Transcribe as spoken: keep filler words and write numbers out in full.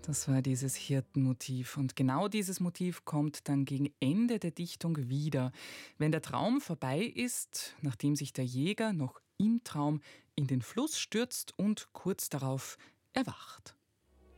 Das war dieses Hirtenmotiv. Und genau dieses Motiv kommt dann gegen Ende der Dichtung wieder. Wenn der Traum vorbei ist, nachdem sich der Jäger noch im Traum in den Fluss stürzt und kurz darauf erwacht.